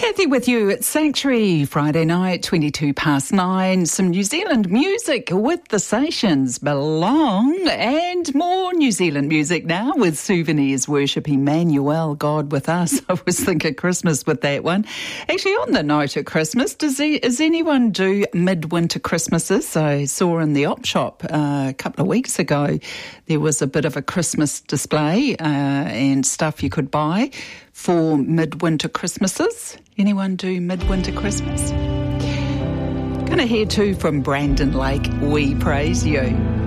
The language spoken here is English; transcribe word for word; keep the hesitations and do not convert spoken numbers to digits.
Kathy with you at Sanctuary, Friday night, twenty-two past nine. Some New Zealand music with the Sessions Belong, and more New Zealand music now with Souvenirs Worship Emmanuel, God with Us. I was thinking Christmas with that one. Actually, on the note of Christmas, does, he, does anyone do midwinter Christmases? I saw in the op shop uh, a couple of weeks ago there was a bit of a Christmas display uh, and stuff you could buy for midwinter Christmases. Anyone do midwinter Christmas? Going to hear too from Brandon Lake, We Praise You.